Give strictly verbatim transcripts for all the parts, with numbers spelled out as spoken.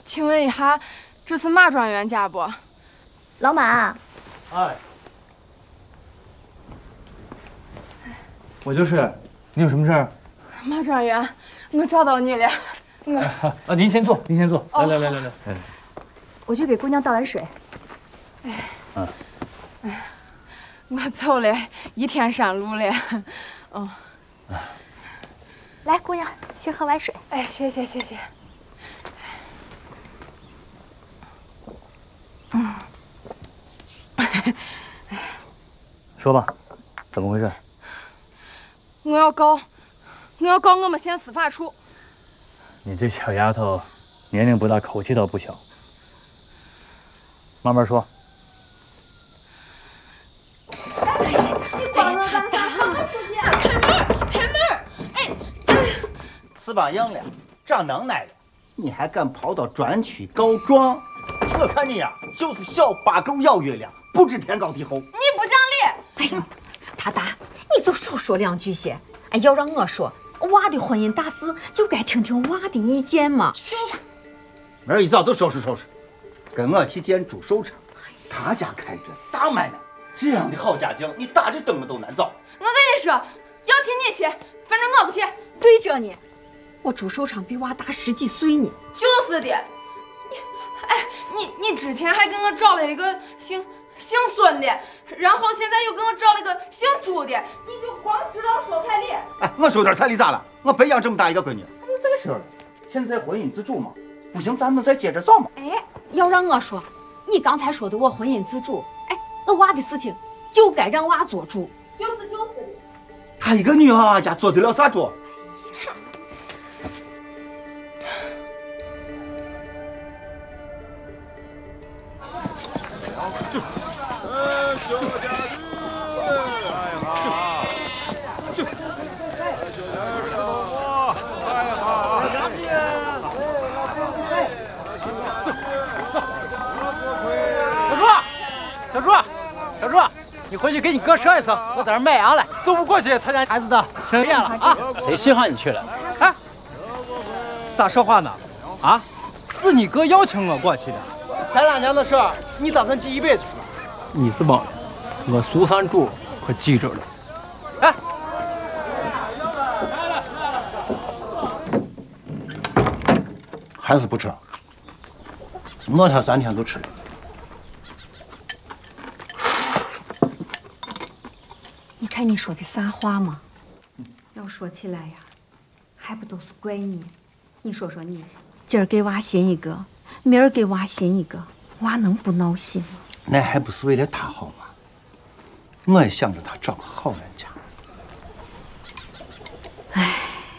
请问一下，这是马专员家不？ 老马。 哎，我就是，你有什么事儿？ 马专员，我找到你了。我啊，您先坐，您先坐。来来来来来来。 我去给姑娘倒碗水。 哎。嗯。哎，我走了一天山路了。嗯。 来，姑娘，先喝碗水。 哎，谢谢谢谢。嗯。 说吧，怎么回事？ 我要告，我要告我们县司法处。 你这小丫头，年龄不大，口气倒不小。慢慢说。 哎，你帮我干啥？帮我出去！开门，开门！哎， 翅膀硬了，长能耐了，你还敢跑到专区告状？我看你呀，就是小八狗咬月亮，不知天高地厚。 你不讲理！ 哎呦，他达，你就少说两句些。哎，要让我说，娃的婚姻大事就该听听娃的意见嘛。 明儿一早就收拾收拾，跟我去见朱寿成，他家开着大买卖，这样的好家境，你打着灯笼都难找。 我跟你说，要去你去，反正我不去。 对着呢，我朱寿昌比娃大十几岁呢。 就是的。你，哎，你你之前还给我找了一个姓姓孙的，然后现在又给我找了个姓朱的，你就光知道收彩礼。 哎，我收点彩礼咋了？我白养这么大一个闺女。你再说了，现在婚姻自主嘛，不行，咱们再接着找嘛。 哎，要让我说，你刚才说的我婚姻自主，哎，那娃的事情就该让娃做主。 就是就是的。 她一个女娃家做得了啥主？ 小朱，小朱，你回去给你哥说一声，我在这卖羊了，走不过去参加孩子的生宴了啊！ 谁稀罕你去了？ 哎，咋说话呢？啊，是你哥邀请我过去的。咱俩娘的事儿，你打算记一辈子是吧？ 你是忘了，我苏三柱可记着了。 哎， 还是不吃？我才三天就吃了。 你看你说的啥话嘛？要说起来呀，还不都是怪你？你说说你，今儿给娃寻一个，明儿给娃寻一个，娃能不闹心吗？ 那还不是为了他好吗？我也想着他找个好人家。 哎，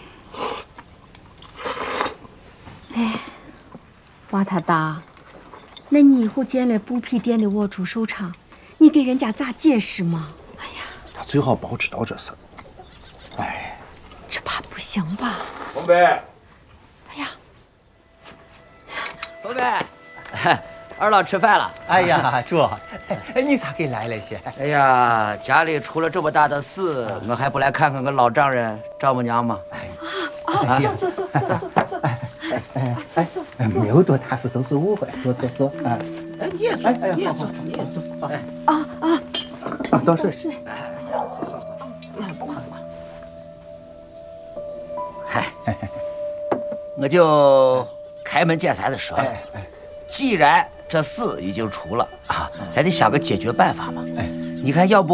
哎，娃他大，那你以后见了布匹店的我朱寿昌，你给人家咋解释嘛？哎呀， 他最好保知道这事。哎， 这怕不行吧？ 红贝， 哎呀， 红贝，二老吃饭了。 哎呀，主，哎，你咋给来了些？ 哎呀，家里出了这么大的事，我还不来看看个老丈人丈母娘吗？ 啊啊！坐坐坐坐坐坐。 哎哎哎，没有多大事，都是误会。坐坐坐啊！ 哎，你也坐，你也坐，你也坐。哎， 啊啊啊，都是是。 好好好，那不看吧。嗨，我就开门见山的说了，既然这事已经出了啊，咱得想个解决办法嘛。你看，要不